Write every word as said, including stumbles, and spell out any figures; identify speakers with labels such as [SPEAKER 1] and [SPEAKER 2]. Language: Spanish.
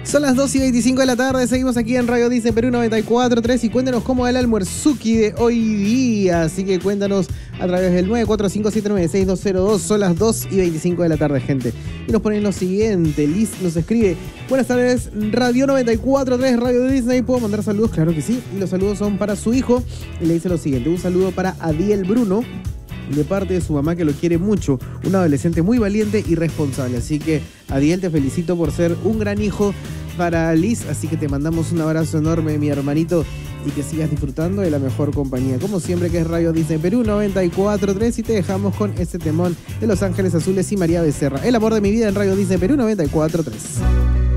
[SPEAKER 1] Son las dos y veinticinco de la tarde, seguimos aquí en Radio Disney Perú noventa y cuatro punto tres y cuéntanos cómo va el almuerzuki de hoy día. Así que cuéntanos a través del nueve cuatro cinco siete nueve seis dos cero dos. Son las dos y veinticinco de la tarde, gente. Y nos ponen lo siguiente, Liz nos escribe: buenas tardes, Radio noventa y cuatro punto tres, Radio Disney. ¿Puedo mandar saludos? Claro que sí. Y los saludos son para su hijo. Y le dice lo siguiente: un saludo para Adiel Bruno, de parte de su mamá, que lo quiere mucho, un adolescente muy valiente y responsable. Así que, Adiel, te felicito por ser un gran hijo para Liz, así que te mandamos un abrazo enorme, mi hermanito, y que sigas disfrutando de la mejor compañía, como siempre, que es Radio Disney Perú noventa y cuatro punto tres, y te dejamos con este temón de Los Ángeles Azules y María Becerra, El amor de mi vida, en Radio Disney Perú noventa y cuatro punto tres.